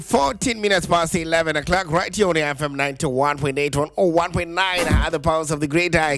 14 minutes past 11 o'clock, right here on the FM 91.8 or 1.9 at the powers of the Great Eye.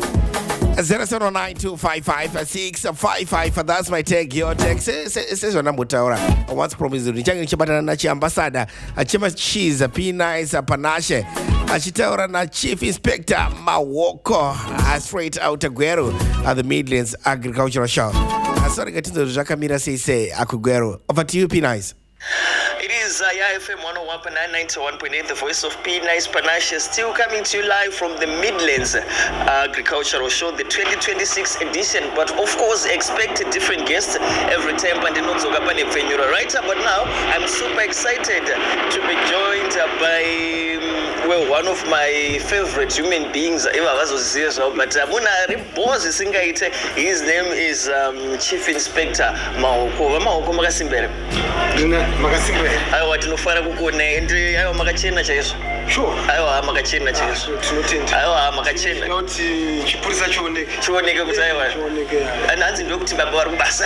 079255 that's my take. Your text says your number. I once promised you Chibatana Nachi Ambassador, a Chima Cheese, a P-Nice, a Panache, a Chitaura na Chief Inspector Mawoko, straight out Aguero at the Midlands Agricultural Show. I saw getting to Jakamira say Aguero. Over to you, P-Nice. It is FM 101.9, the voice of P-Nice Panache, still coming to you live from the Midlands Agricultural Show, the 2026 edition. But of course, expect a different guest every time. Right? But now, I'm super excited to be joined by one of my favorite human beings. But his name is Chief Inspector Mawoko Makasimbere. Aiwa tinofara kukone ende aiwa makachena chaizo. Sure. Aiwa makachena chaizo. Tinotenda. Aiwa makachena. Noti chipurisa chioneke. Chioneke kuti aiwa. Chioneke. Ananzi ndokuti baba vari kubasa.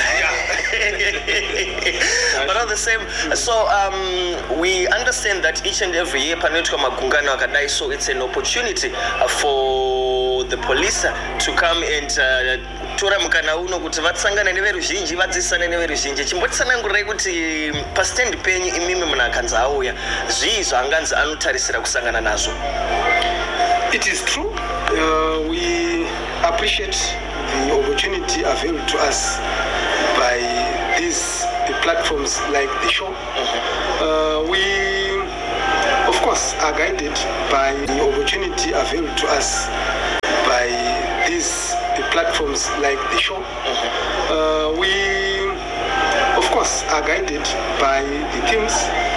But all the same, so we understand that each and every year panoitwa magungano akadai, so it's an opportunity for the police to come and tora mukana uno kuti vatsangana neveruzhinji vadzisana neveruzhinji. Chimbotsanangurirai kuti pastand penyu imimi munakanza auya zvii zvaanganzi anotarisira kusangana nazvo. It is true. We appreciate the opportunity available to us by these platforms like the show. We of course are guided by the opportunity available to us by these platforms like the show. We of course are guided by the themes